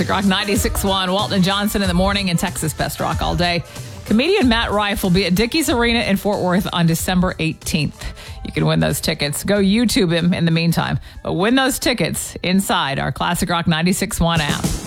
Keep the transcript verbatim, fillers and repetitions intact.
Classic Rock ninety-six point one. Walton and Johnson in the morning and Texas Best Rock all day. Comedian Matt Rife will be at Dickies Arena in Fort Worth on December eighteenth. You can win those tickets. Go YouTube him in the meantime. But win those tickets inside our Classic Rock ninety-six point one app.